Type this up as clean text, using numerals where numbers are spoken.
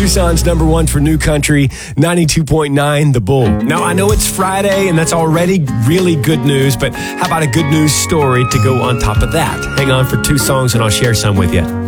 Tucson's number one for new country, 92.9 The Bull. Now, I know it's Friday, and that's already really good news, but how about a good news story to go on top of that? Hang on for two songs, and I'll share some with you.